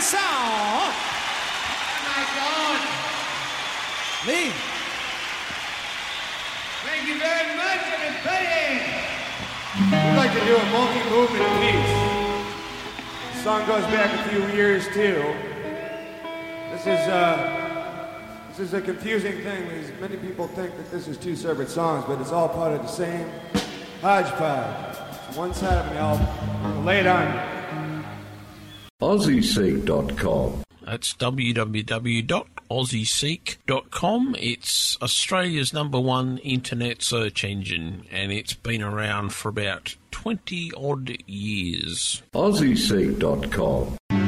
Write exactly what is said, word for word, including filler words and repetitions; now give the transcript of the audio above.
song. Oh my God. Lee. Thank you very much, everybody. We'd like to do a multi-movement piece. The song goes back a few years too. This is uh, this is a confusing thing because many people think that this is two separate songs, but it's all part of the same hodgepodge. It's one side of an album. I'm gonna lay it on you. Aussie Seek dot com. That's w w w dot aussie seek dot com. It's Australia's number one internet search engine, and it's been around for about twenty odd years. Aussie Seek dot com.